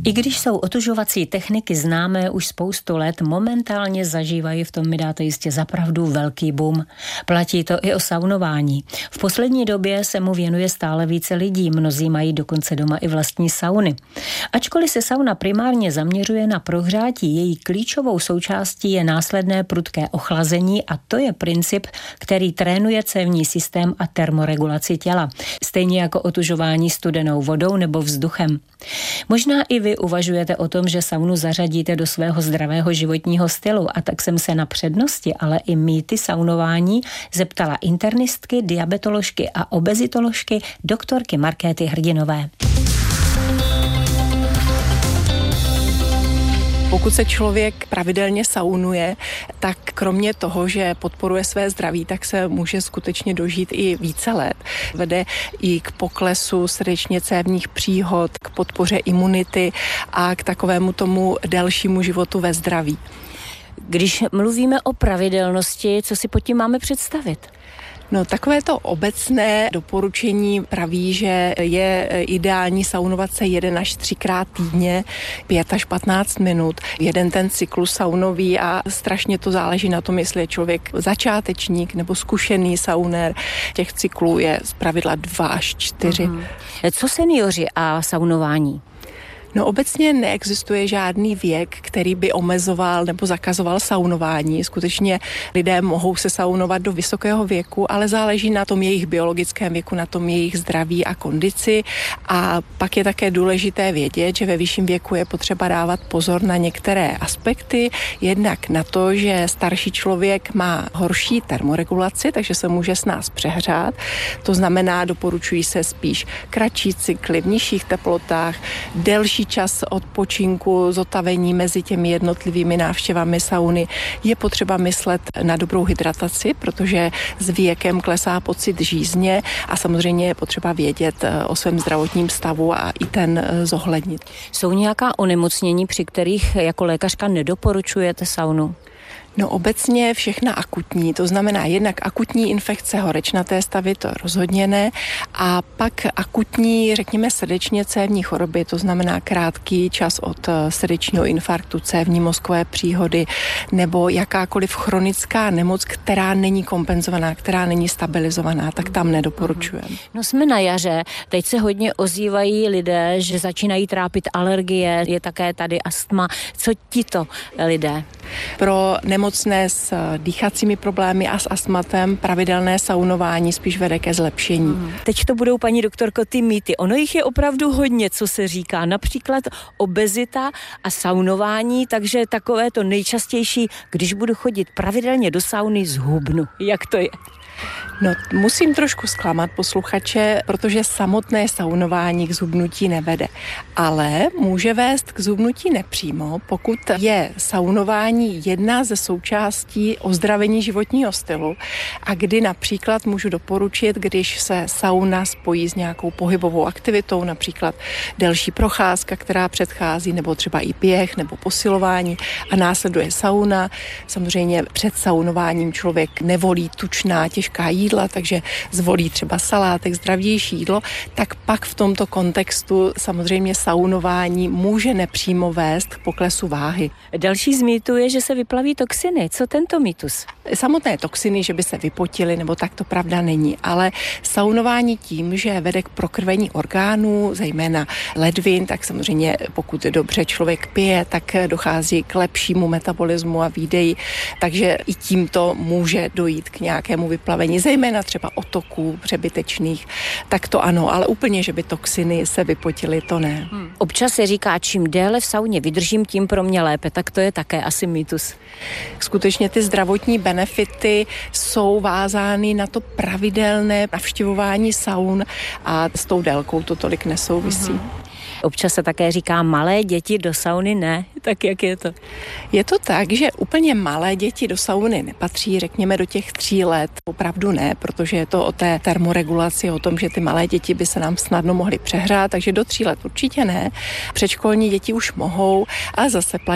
I když jsou otužovací techniky známé už spoustu let, momentálně zažívají, v tom mi dáte jistě za pravdu, velký boom. Platí to i o saunování. V poslední době se mu věnuje stále více lidí, mnozí mají dokonce doma i vlastní sauny. Ačkoliv se sauna primárně zaměřuje na prohřátí, její klíčovou součástí je následné prudké ochlazení a to je princip, který trénuje cévní systém a termoregulaci těla, stejně jako otužování studenou vodou nebo vzduchem. Možná i vy uvažujete o tom, že saunu zařadíte do svého zdravého životního stylu, a tak jsem se na přednosti, ale i mýty saunování zeptala internistky, diabetoložky a obezitoložky doktorky Markéty Hrdinové. Pokud se člověk pravidelně saunuje, tak kromě toho, že podporuje své zdraví, tak se může skutečně dožít i více let. Vede i k poklesu srdečně cévních příhod, k podpoře imunity a k takovému tomu delšímu životu ve zdraví. Když mluvíme o pravidelnosti, co si pod tím máme představit? No, takové to obecné doporučení praví, že je ideální saunovat se 1 až 3krát týdně, 5 až 15 minut. Jeden ten cyklus saunový a strašně to záleží na tom, jestli je člověk začátečník nebo zkušený saunér. Těch cyklů je zpravidla 2 až 4. Co seniori a saunování? No, obecně neexistuje žádný věk, který by omezoval nebo zakazoval saunování. Skutečně lidé mohou se saunovat do vysokého věku, ale záleží na tom jejich biologickém věku, na tom jejich zdraví a kondici. A pak je také důležité vědět, že ve vyšším věku je potřeba dávat pozor na některé aspekty. Jednak na to, že starší člověk má horší termoregulaci, takže se může s nás přehřát. To znamená, doporučují se spíš kratší cykly v nižších teplotách, delší čas odpočinku, zotavení mezi těmi jednotlivými návštěvami sauny. Je potřeba myslet na dobrou hydrataci, protože s věkem klesá pocit žízně a samozřejmě je potřeba vědět o svém zdravotním stavu a i ten zohlednit. Jsou nějaká onemocnění, při kterých jako lékařka nedoporučujete saunu? No, obecně všechna akutní, to znamená jednak akutní infekce horečnaté stavy, to rozhodně ne, a pak akutní, řekněme, srdečně cévní choroby, to znamená krátký čas od srdečního infarktu, cévní mozkové příhody nebo jakákoliv chronická nemoc, která není kompenzovaná, která není stabilizovaná, tak tam nedoporučujeme. No, jsme na jaře, teď se hodně ozývají lidé, že začínají trápit alergie, je také tady astma. Co tito lidé? Pro nemocné s dýchacími problémy a s astmatem pravidelné saunování spíš vede ke zlepšení. Teď to budou, paní doktorko, ty mýty. Ono jich je opravdu hodně, co se říká. Například obezita a saunování, takže takové to nejčastější, když budu chodit pravidelně do sauny, zhubnu. Jak to je? No, musím trošku zklamat posluchače, protože samotné saunování k zhubnutí nevede. Ale může vést k zhubnutí nepřímo, pokud je saunování jedna ze součástí ozdravení životního stylu a kdy například můžu doporučit, když se sauna spojí s nějakou pohybovou aktivitou, například delší procházka, která předchází, nebo třeba i běh nebo posilování a následuje sauna. Samozřejmě před saunováním člověk nevolí tučná, těžká jídla, takže zvolí třeba salátek, zdravější jídlo, tak pak v tomto kontextu samozřejmě saunování může nepřímo vést k poklesu váhy. Další z mýtů je, že se vyplaví toxiny. Co tento mýtus? Samotné toxiny, že by se vypotily, nebo tak to pravda není, ale saunování tím, že vede k prokrvení orgánů, zejména ledvin, tak samozřejmě pokud dobře člověk pije, tak dochází k lepšímu metabolismu a výdeji, takže i tímto může dojít k nějakému vyplavení, zejména třeba otoků přebytečných, tak to ano, ale úplně, že by toxiny se vypotily, to ne. Občas se říká, čím déle v sauně vydržím, tím pro mě lépe, tak to je také asi mýtus. Skutečně ty zdravotní benefity jsou vázány na to pravidelné navštěvování saun a s tou délkou to tolik nesouvisí. Občas se také říká, malé děti do sauny ne, tak jak je to? Je to tak, že úplně malé děti do sauny nepatří, řekněme do těch 3 let, opravdu ne, protože je to o té termoregulaci, o tom, že ty malé děti by se nám snadno mohly přehrát, takže do 3 let určitě ne. Předškolní děti už mohou, ale zase platí